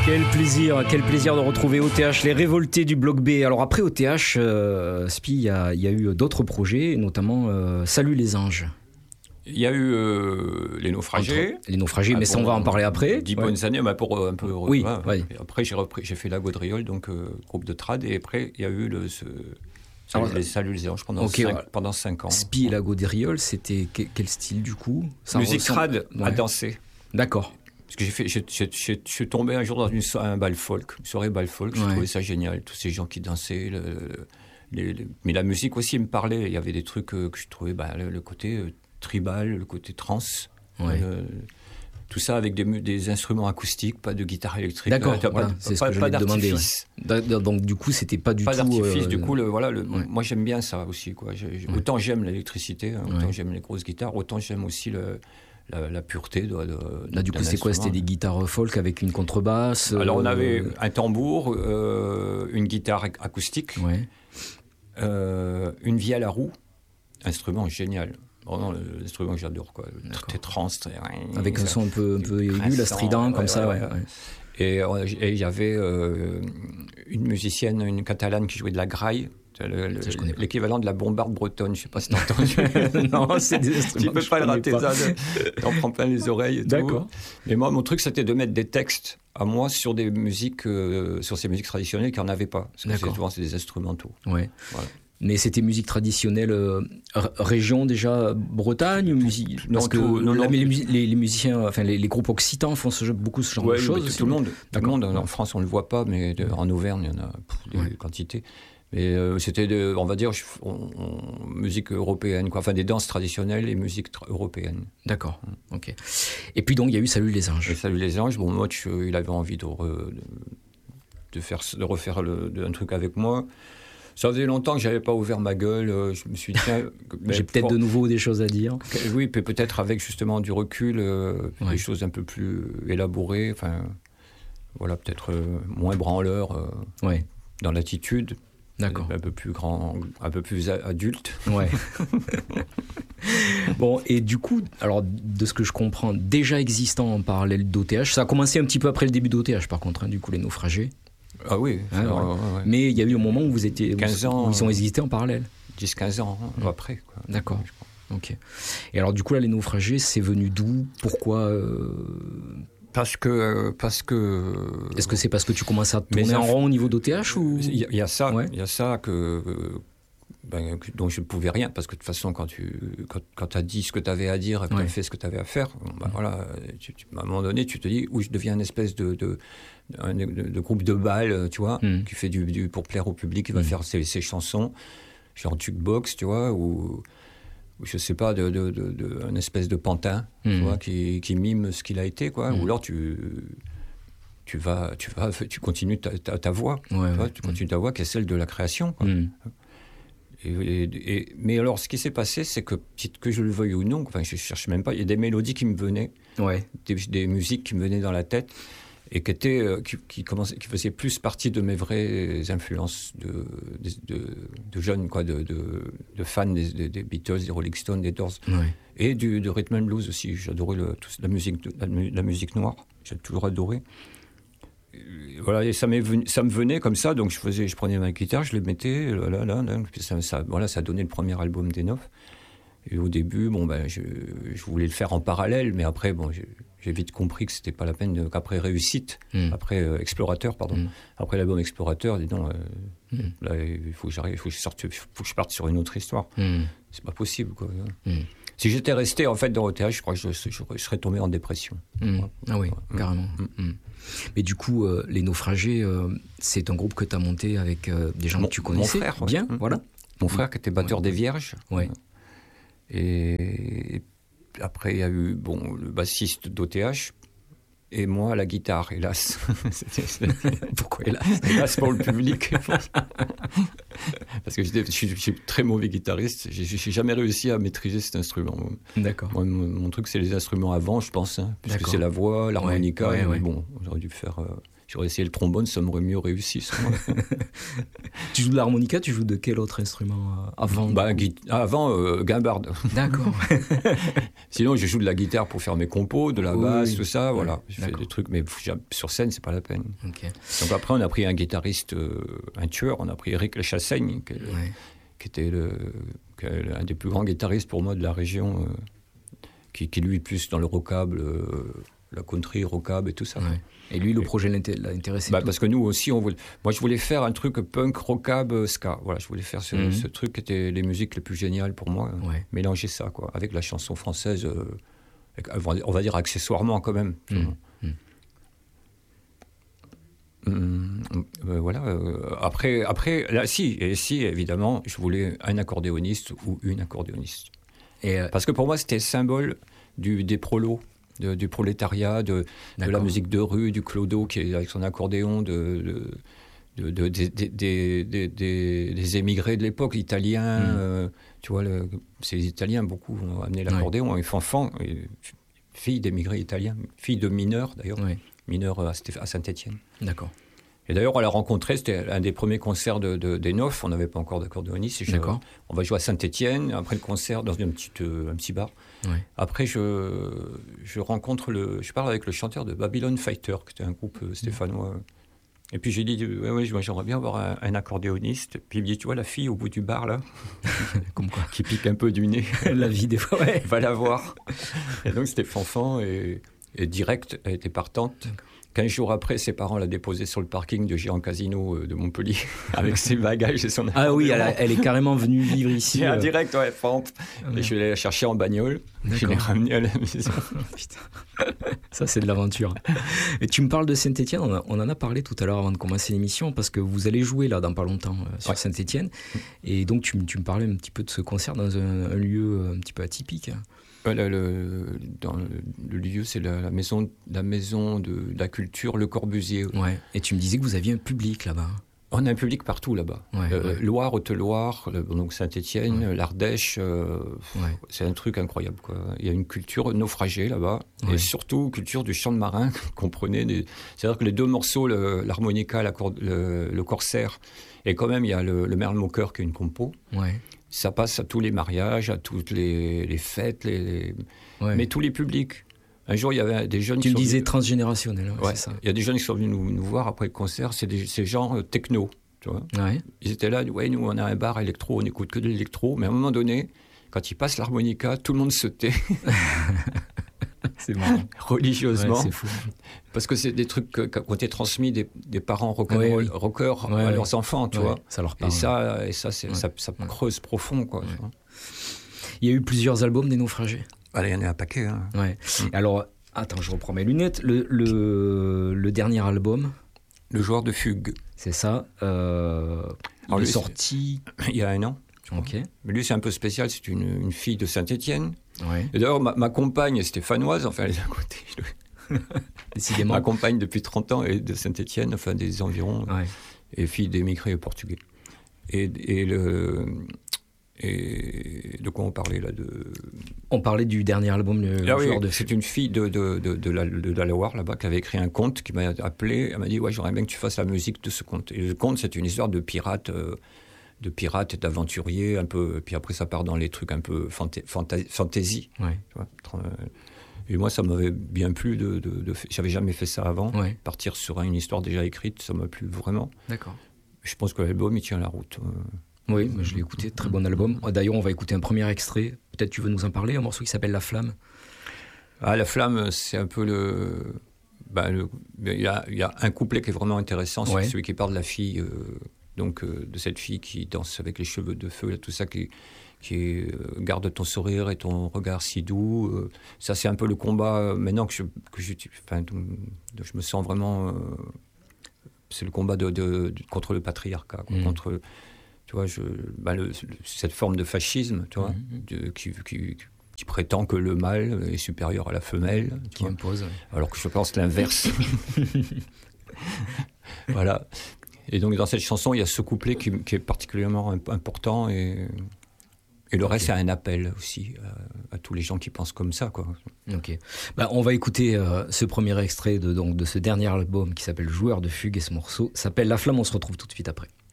Quel plaisir de retrouver OTH, les révoltés du bloc B. Alors après OTH, Spi, il y a eu d'autres projets, notamment Salut les anges. Il y a eu les naufragés. Les naufragés, mais ça on va en parler après. 10 bonnes années, mais pour un peu... Oui, ouais. Après j'ai fait la Gaudriole, donc groupe de trad, et après il y a eu Salut les anges pendant 5 ans. Spi et la Gaudriole, c'était quel style du coup? Musique trad à danser. D'accord. Parce que je suis tombé un jour dans un bal folk, une soirée bal folk, j'ai trouvé ça génial, tous ces gens qui dansaient, mais la musique aussi me parlait, il y avait des trucs que je trouvais, le côté tribal, le côté trans, tout ça avec des instruments acoustiques, pas de guitare électrique. D'accord, c'est ce que je voulais te demander. Ouais. Donc du coup, c'était pas du tout... Pas d'artifice, du coup, moi j'aime bien ça aussi. Quoi. Autant j'aime l'électricité, autant j'aime les grosses guitares, autant j'aime aussi la pureté Là, du coup, c'est quoi? C'était des guitares folk avec une contrebasse? Alors, on avait un tambour, une guitare acoustique, une vielle à roue, instrument génial. Vraiment, l'instrument que j'adore, quoi. Très trans, avec un son un peu aigu, la strident, comme ça. Ouais. Et il y avait une musicienne, une catalane qui jouait de la graille. L'équivalent de la bombarde bretonne, je ne sais pas si tu as entendu. Non, c'est des instruments. Tu ne peux pas le rater, ça. T'en prends plein les oreilles. D'accord. Mais moi, mon truc, c'était de mettre des textes à moi sur des musiques, sur ces musiques traditionnelles qui n'en avaient pas. Parce que souvent, c'est des instrumentaux. Ouais. Voilà. Mais c'était musique traditionnelle, région déjà, Bretagne, musique. Parce que les musiciens, enfin les groupes occitans font beaucoup ce genre de choses. Tout le monde. En France, on ne le voit pas, mais en Auvergne, il y en a des quantités. Mais c'était, on va dire, musique européenne, quoi. Enfin, des danses traditionnelles et musique européenne. D'accord, ok. Et puis donc, il y a eu Salut les anges. Salut les anges, bon, moi, il avait envie de refaire un truc avec moi. Ça faisait longtemps que je n'avais pas ouvert ma gueule. Je me suis dit, tiens, j'ai peut-être de nouveau des choses à dire. Oui, peut-être avec justement du recul, des choses un peu plus élaborées. Enfin, voilà, peut-être moins branleur dans l'attitude. D'accord. Un peu plus grand, un peu plus adulte. Ouais. Bon, et du coup, alors de ce que je comprends, déjà existant en parallèle d'OTH, ça a commencé un petit peu après le début d'OTH, par contre, du coup, les naufragés. Ah oui. Ouais. Mais il y a eu un moment où vous étiez... 15 ans. Où ils ont existé en parallèle. 10-15 ans après. Quoi. D'accord. Ok. Et alors, du coup, là, les naufragés, c'est venu d'où? Pourquoi Parce que... Est-ce que c'est parce que tu commences à tourner en rond au niveau d'OTH ou... Il y a ça, dont je ne pouvais rien, parce que de toute façon, quand tu as dit ce que tu avais à dire et que tu as fait ce que tu avais à faire, voilà, à un moment donné, tu te dis, je deviens une espèce de groupe de bal, tu vois, qui fait pour plaire au public, qui va faire ses chansons, genre jukebox, tu vois, ou je sais pas, un espèce de pantin, tu vois, qui mime ce qu'il a été, quoi, ou alors tu continues ta voix, tu continues ta voix qui est celle de la création, quoi. Mais alors, ce qui s'est passé, c'est que je le veuille ou non, enfin, je cherche même pas, il y a des mélodies qui me venaient, des musiques qui me venaient dans la tête, et qui faisaient plus partie de mes vraies influences de jeunes, quoi, de fans des Beatles, des Rolling Stones, des Doors, et du rhythm and blues aussi. J'adorais la musique noire, j'ai toujours adoré. Voilà, et ça me venait comme ça, donc je prenais ma guitare, je les mettais, puis ça a donné le premier album des Neuf. Et au début, je voulais le faire en parallèle, mais après, j'ai vite compris que c'était pas la peine, qu'après Réussite, après Explorateur, pardon, après l'album Explorateur, dis donc, là, il faut que je parte sur une autre histoire. C'est pas possible, quoi. Si j'étais resté en fait dans OTH, je crois que je serais tombé en dépression. Ah oui, carrément. Mais du coup, les Naufragés, c'est un groupe que tu as monté avec des gens que tu connaissais. Mon frère, bien, voilà. Mon frère qui était batteur des Vierges. Ouais. Et après, il y a eu le bassiste d'OTH et moi la guitare, hélas. Pourquoi hélas? Hélas pour le public. Parce que je suis très mauvais guitariste. J'ai jamais réussi à maîtriser cet instrument. D'accord. Moi, mon truc, c'est les instruments avant, je pense, puisque c'est la voix, l'harmonica. Ouais. J'aurais dû faire j'aurais essayé le trombone, ça m'aurait mieux réussi. Tu joues de l'harmonica, tu joues de quel autre instrument avant? Avant, guimbarde. D'accord. Sinon, je joue de la guitare pour faire mes compos, de la basse, tout ça, voilà. Je fais des trucs, mais sur scène, c'est pas la peine. Okay. Donc après, on a pris un guitariste, un tueur, on a pris Eric Lechassaigne, qui était un des plus grands guitaristes pour moi de la région, qui lui plus dans le rockable, la country, rockable et tout ça. Ouais. Et lui, le projet l'a intéressé. Parce que nous aussi, moi je voulais faire un truc punk, rockable, ska. Voilà, je voulais faire ce truc qui était les musiques les plus géniales pour moi. Mélanger ça, quoi, avec la chanson française, on va dire accessoirement quand même. Voilà. Après, là, si évidemment, je voulais un accordéoniste ou une accordéoniste. Parce que pour moi, c'était symbole des prolos, du prolétariat, de la musique de rue, du clodo qui est avec son accordéon, des émigrés de l'époque, italiens. Tu vois, ces Italiens, beaucoup ont amené l'accordéon. Et Fanfan, fille d'émigrés italiens, fille de mineurs d'ailleurs. Mineur à Saint-Étienne. D'accord. Et d'ailleurs, on l'a rencontré, c'était un des premiers concerts des Neufs, on n'avait pas encore d'accordéoniste. On va jouer à Saint-Étienne, après le concert, dans un petit bar. Après, je parle avec le chanteur de Babylon Fighter, qui était un groupe stéphanois. Et puis j'ai dit, j'aimerais bien avoir un accordéoniste. Puis il me dit, tu vois la fille au bout du bar, là, comme quoi, qui pique un peu du nez. La vie, des fois, va la voir. Et donc, c'était Fanfan, et direct, elle était partante. D'accord. 15 jours après, ses parents l'a déposée sur le parking de Géant Casino de Montpellier, avec ses bagages et son accordéon. Ah oui, elle est carrément venue vivre ici. Direct, pente. Et je l'ai chercher en bagnole. Je l'ai ramenée à la maison. Putain. Ça, c'est de l'aventure. Et tu me parles de Saint-Étienne, on en a parlé tout à l'heure avant de commencer l'émission, parce que vous allez jouer là dans pas longtemps sur Saint-Étienne. Et donc, tu me parlais un petit peu de ce concert dans un lieu un petit peu atypique. Dans le lieu, c'est la maison de la culture Le Corbusier. Ouais. Et tu me disais que vous aviez un public là-bas. On a un public partout là-bas. Loire, Haute-Loire, donc Saint-Étienne, l'Ardèche, c'est un truc incroyable, quoi. Il y a une culture naufragée là-bas, et surtout culture du chant de marin, comprenez. C'est-à-dire que les deux morceaux, l'harmonica, le corsaire, et quand même il y a le Merle Moqueur qui est une compo. Ça passe à tous les mariages, à toutes les fêtes, mais tous les publics. Un jour, il y avait des jeunes... Tu me disais transgénérationnel, c'est ça. Il y a des jeunes qui sont venus nous voir après le concert, c'est gens techno, tu vois. Ils étaient là, nous on a un bar électro, on n'écoute que de l'électro, mais à un moment donné, quand ils passent l'harmonica, tout le monde se tait. C'est marrant. Religieusement. C'est fou. Parce que c'est des trucs qui ont été transmis des parents rockers à leurs enfants, tu vois. Ça leur parle. Et ça, ça creuse profond, quoi. Tu vois. Il y a eu plusieurs albums des Naufragés. Il y en a un paquet. Alors, attends, je reprends mes lunettes. Le dernier album... Le Joueur de fugue. C'est ça. Il est sorti... Il y a un an. Okay. Mais lui, c'est un peu spécial. C'est une fille de Saint-Étienne. Et d'ailleurs, ma compagne est stéphanoise. Enfin, elle est à côté. Décidément. Ma compagne, depuis 30 ans, est de Saint-Étienne, enfin des environs, et fille d'émigrés portugais. Et de quoi on parlait là On parlait du dernier album, c'est une fille de la Loire là-bas qui avait écrit un conte, qui m'a appelé. Elle m'a dit j'aimerais bien que tu fasses la musique de ce conte. Et le conte, c'est une histoire de pirates et d'aventuriers un peu. Puis après, ça part dans les trucs un peu fantasy. Tu vois, et moi, ça m'avait bien plu j'avais jamais fait ça avant. Partir sur une histoire déjà écrite, ça m'a plu vraiment. D'accord. Je pense que l'album, il tient la route. Oui, je l'ai écouté, très bon album. D'ailleurs, on va écouter un premier extrait. Peut-être tu veux nous en parler, un morceau qui s'appelle La Flamme. La Flamme, c'est un peu il y a un couplet qui est vraiment intéressant, c'est celui qui parle de la fille, de cette fille qui danse avec les cheveux de feu, là, tout ça, qui garde ton sourire et ton regard si doux. Ça, c'est un peu le combat, maintenant que je me sens vraiment... c'est le combat contre le patriarcat, contre... Tu vois, cette forme de fascisme, tu vois, qui prétend que le mâle est supérieur à la femelle. Qui impose. Alors que je pense l'inverse. Voilà. Et donc, dans cette chanson, il y a ce couplet qui est particulièrement important. Et Et le reste, c'est un appel aussi à tous les gens qui pensent comme ça, quoi. Ok. On va écouter ce premier extrait de ce dernier album qui s'appelle Joueur de fugue, et ce morceau s'appelle La Flamme. On se retrouve tout de suite après.